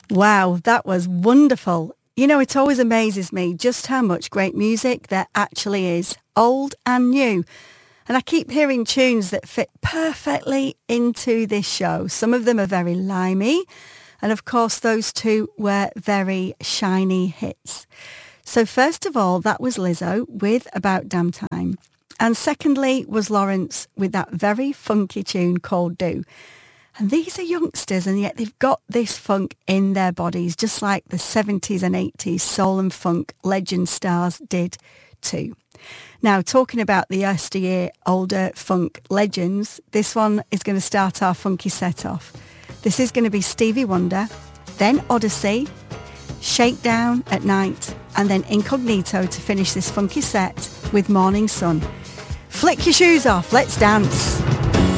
Wow, that was wonderful. You know, it always amazes me just how much great music there actually is, old and new. And I keep hearing tunes that fit perfectly into this show. Some of them are very limey. And of course, those two were very shiny hits. So first of all, that was Lizzo with About Damn Time. And secondly was Lawrence with that very funky tune called Do. And these are youngsters, and yet they've got this funk in their bodies, just like the 70s and 80s soul and funk legend stars did too. Now, talking about the yesteryear older funk legends, this one is going to start our funky set off. This is going to be Stevie Wonder, then Odyssey, Shakedown at Night, and then Incognito to finish this funky set with Morning Sun. Flick your shoes off, let's dance.